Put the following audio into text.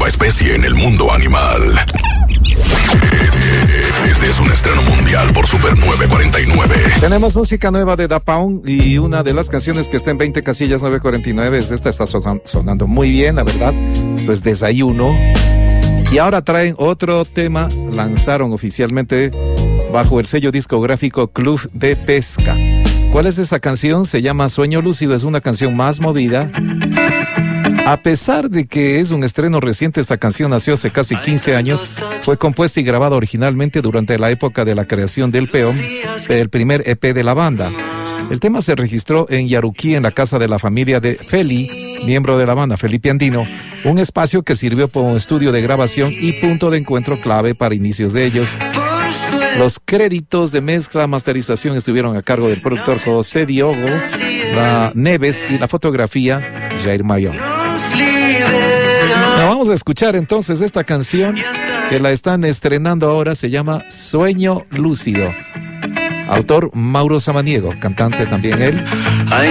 nueva especie en el mundo animal. Este es un estreno mundial por Super 949. Tenemos música nueva de Da Pound y una de las canciones que está en 20 casillas 949 es esta, está sonando muy bien, la verdad. Esto es Desayuno. Y ahora traen otro tema, lanzaron oficialmente bajo el sello discográfico Club de Pesca. ¿Cuál es esa canción? Se llama Sueño Lúcido, es una canción más movida. A pesar de que es un estreno reciente, esta canción nació hace casi 15 años, fue compuesta y grabada originalmente durante la época de la creación del Peón, el primer EP de la banda. El tema se registró en Yaruquí, en la casa de la familia de Feli, miembro de la banda, Felipe Andino, un espacio que sirvió como estudio de grabación y punto de encuentro clave para inicios de ellos. Los créditos de mezcla, masterización estuvieron a cargo del productor José Diogo Neves y la fotografía Jair Mayon. Vamos a escuchar entonces esta canción que la están estrenando ahora, se llama Sueño Lúcido. Autor Mauro Samaniego, cantante también él.